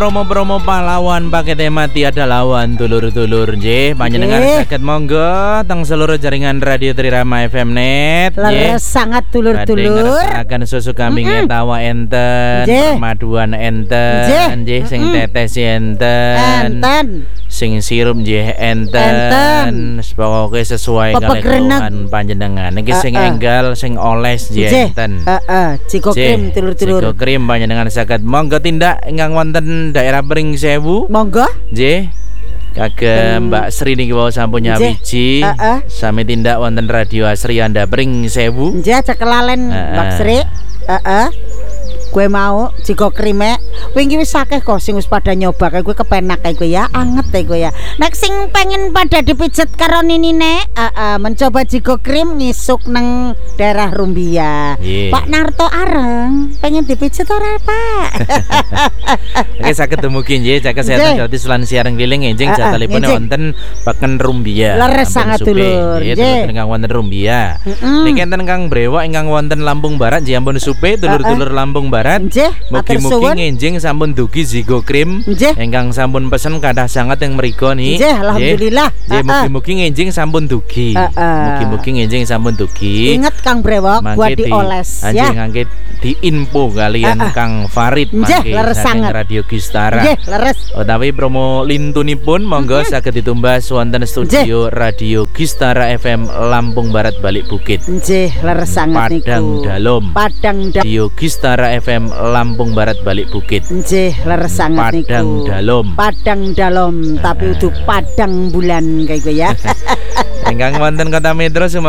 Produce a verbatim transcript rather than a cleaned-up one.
Promo-promo pahlawan pakai tema tiada lawan dulur-dulur nggih panjenengan saged monggo teng seluruh jaringan radio Trirama F M net leres sangat dulur-dulur akan susu kambing mm -hmm. etawa enten permaduan enten nggih sing mm -hmm. tetes enten enten sing sirup nggih enten pokoke sesuai kalih keluhan panjenengan niki sing uh, uh. enggal sing oles nggih enten heeh Jiko Krim dulur-dulur Jiko Krim panjenengan saged monggo tindak ingkang wonten daerah Pring Sewu monggo nggih kagem Mbak Sri niki wau sampun nyawiji uh -uh. sami tindak wonten Radio Asri Anda Pring Sewu nggih aja kelalen uh -uh. Mbak Sri heeh uh -uh. Gue mau Jiko Krime wingi wis akeh kok sing wis pada nyoba kae gue kepenak kae gue ya anget ya gue ya nek sing pengen pada dipijet karo ninine uh, uh, mencoba Jiko Krim ngisuk neng daerah Rumbia yeah. Pak Narto areng pengen dipijet ora Pak oke saged dumugi nggih jaga kesehatan gratis lan siaran keliling enjing uh, uh, telepon wonten Paken Rumbia leres sangat dulur nggih ingkang wonten Rumbia niki enten Kang Brewa ingkang wonten Lampung Barat nggih ampun supe dulur-dulur Lampung Barat mugi-mugi ngenjing sampun dugi Jiko Krim ingkang sampun pesen kathah sangat yang mriku nih nggih alhamdulillah nggih mugi-mugi ngenjing sampun dugi mugi-mugi ngenjing sampun dugi inget Kang Brewok buat dioles ya ngangge diinfo kalian Kang Farid mangke saking Radio Gistara nggih leres utawi promo lintunipun monggo saged ditumbas wonten studio Radio Gistara F M Lampung Barat Balik Bukit nggih leres sangat niku Padang Dalom Padang Radio Gistara F M Lampung Barat Balik Bukit nggih leres sangat niku Padang Dalom Padang Dalom tapi udah Padang bulan kayak gue ya ingkang wonten Kota Metro